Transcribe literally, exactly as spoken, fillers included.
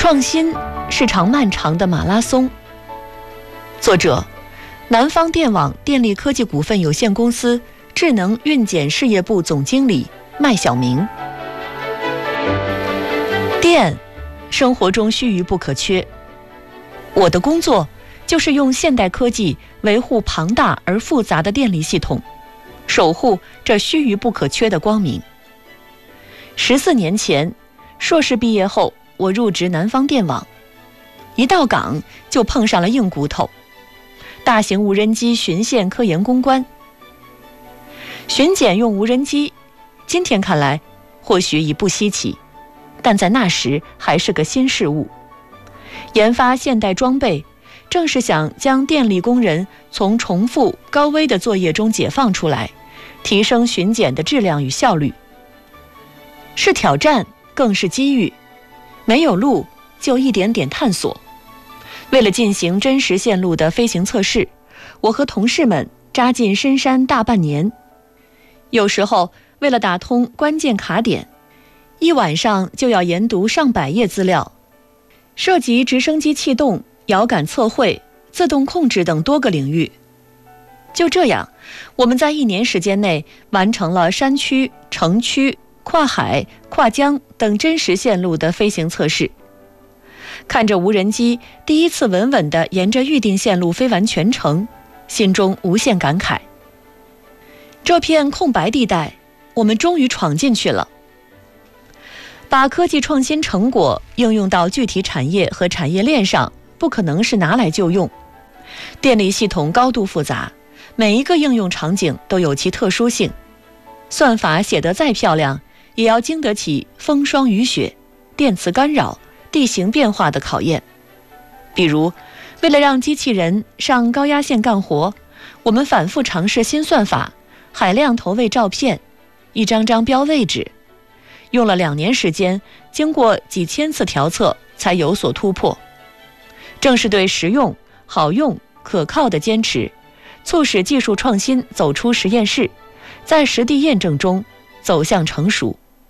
创新是场漫长的马拉松。作者：南方电网电力科技股份有限公司智能运检事业部总经理麦晓明。电，生活中须臾不可缺。我的工作就是用现代科技维护庞大而复杂的电力系统，守护这须臾不可缺的光明。十四年前，硕士毕业后，我入职南方电网，一到岗就碰上了硬骨头，大型无人机巡线科研攻关。巡检用无人机，今天看来或许已不稀奇，但在那时还是个新事物。研发现代装备，正是想将电力工人从重复高危的作业中解放出来，提升巡检的质量与效率。是挑战，更是机遇。没有路，就一点点探索。为了进行真实线路的飞行测试，我和同事们扎进深山大半年。有时候，为了打通关键卡点，一晚上就要研读上百页资料，涉及直升机气动、遥感测绘、自动控制等多个领域。就这样，我们在一年时间内完成了山区、城区、跨海、跨江等真实线路的飞行测试。看着无人机第一次稳稳地沿着预定线路飞完全程，心中无限感慨。这片空白地带，我们终于闯进去了。把科技创新成果应用到具体产业和产业链上，不可能是拿来就用。电力系统高度复杂，每一个应用场景都有其特殊性，算法写得再漂亮，也要经得起风霜雨雪、电磁干扰、地形变化的考验。比如，为了让机器人上高压线干活，我们反复尝试新算法，海量投喂照片，一张张标位置，用了两年时间，经过几千次调测才有所突破。正是对实用、好用、可靠的坚持，促使技术创新走出实验室，在实地验证中走向成熟。